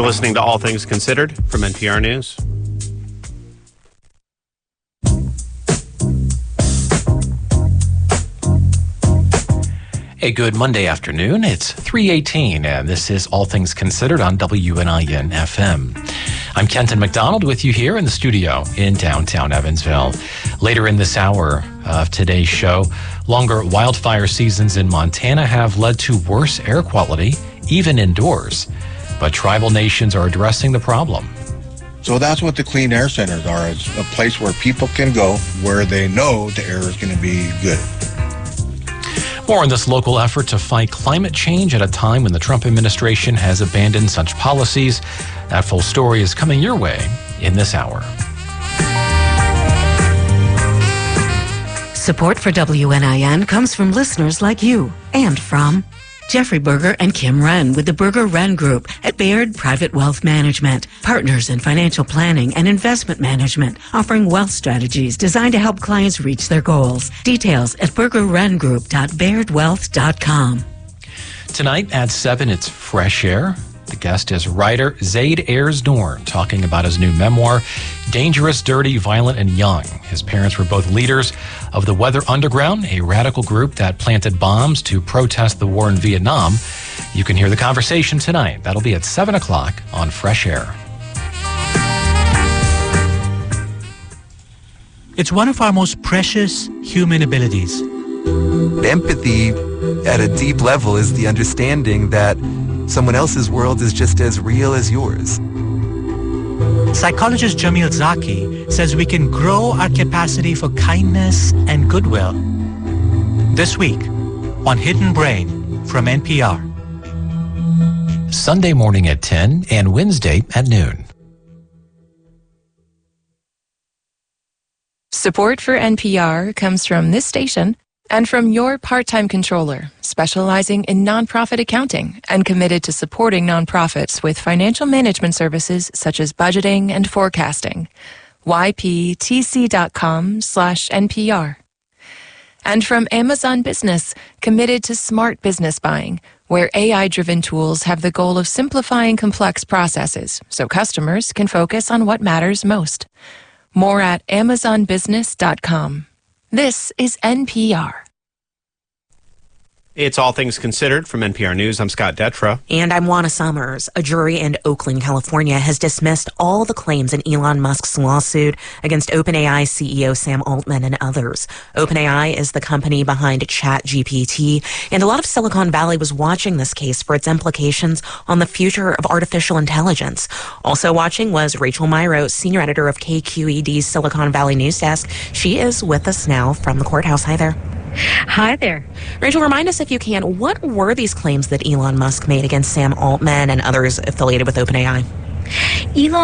You're listening to All Things Considered from NPR News. A good Monday afternoon. It's 3:18, and this is All Things Considered on WNIN FM. I'm Kenton McDonald with you here in the studio in downtown Evansville. Later in this hour of today's show, longer wildfire seasons in Montana have led to worse air quality, even indoors. But tribal nations are addressing the problem. So that's what the clean air centers are. It's a place where people can go where they know the air is going to be good. More on this local effort to fight climate change at a time when the Trump administration has abandoned such policies. That full story is coming your way in this hour. Support for WNIN comes from listeners like you and from Jeffrey Berger and Kim Wren with the Berger Wren Group at Baird Private Wealth Management, partners in financial planning and investment management, offering wealth strategies designed to help clients reach their goals. Details at burgerwrengroup.bairdwealth.com. Tonight at 7, it's Fresh Air. The guest is writer Zaid Ayers Dorn, talking about his new memoir, Dangerous, Dirty, Violent, and Young. His parents were both leaders of the Weather Underground, a radical group that planted bombs to protest the war in Vietnam. You can hear the conversation tonight. That'll be at 7 o'clock on Fresh Air. It's one of our most precious human abilities. Empathy at a deep level is the understanding that someone else's world is just as real as yours. Psychologist Jamil Zaki says we can grow our capacity for kindness and goodwill. This week on Hidden Brain from NPR. Sunday morning at 10 and Wednesday at noon. Support for NPR comes from this station and from your part-time controller, specializing in nonprofit accounting and committed to supporting nonprofits with financial management services such as budgeting and forecasting. yptc.com/NPR. And from Amazon Business, committed to smart business buying, where AI-driven tools have the goal of simplifying complex processes so customers can focus on what matters most. More at amazonbusiness.com. This is NPR. It's All Things Considered from NPR News. I'm Scott Detra. And I'm Juana Summers. A jury in Oakland, California has dismissed all the claims in Elon Musk's lawsuit against OpenAI CEO Sam Altman and others. OpenAI is the company behind ChatGPT, and a lot of Silicon Valley was watching this case for its implications on the future of artificial intelligence. Also watching was Rachel Myrow, senior editor of KQED's Silicon Valley News Desk. She is with us now from the courthouse. Hi there. Hi there. Rachel, remind us if you can, what were these claims that Elon Musk made against Sam Altman and others affiliated with OpenAI? Elon